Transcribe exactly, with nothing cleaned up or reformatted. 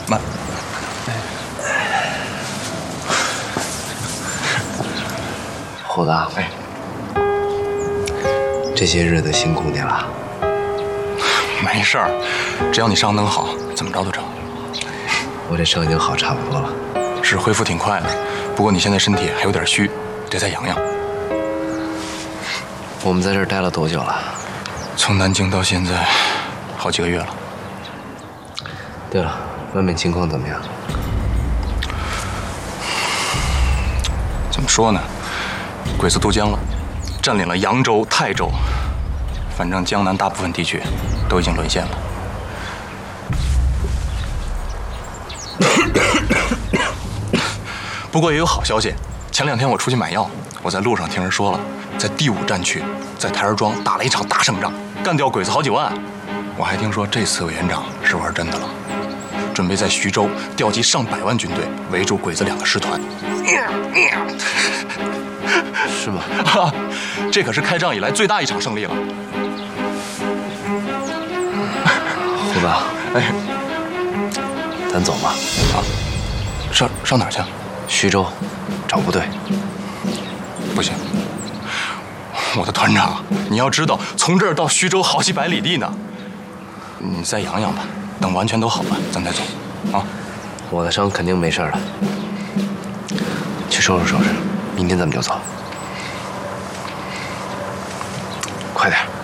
慢。 虎子，哎，这些日子辛苦你了。 没事儿，只要你伤能好，怎么着都成。 我这伤已经好差不多了， 是恢复挺快的，不过你现在身体还有点虚，得再养养。 我们在这儿待了多久了？ 从南京到现在，好几个月了。 对了，外面情况怎么样？ 怎么说呢？鬼子渡江了，占领了扬州、泰州，反正江南大部分地区都已经沦陷了。不过也有好消息，前两天我出去买药，我在路上听人说了，在第五战区，在台儿庄打了一场大胜仗，干掉鬼子好几万。我还听说这次委员长是玩真的了，准备在徐州调集上百万军队，围住鬼子两个师团。 是吗？ 啊，这可是开仗以来最大一场胜利了。 虎子， 哎， 咱走吧。 啊，上上哪儿去？ 徐州，找部队。 不行，我的团长，你要知道，从这儿到徐州好几百里地呢。你再养养吧，等完全都好了，咱再走。啊， 我的伤肯定没事了。去收拾收拾，明天咱们就走。快点。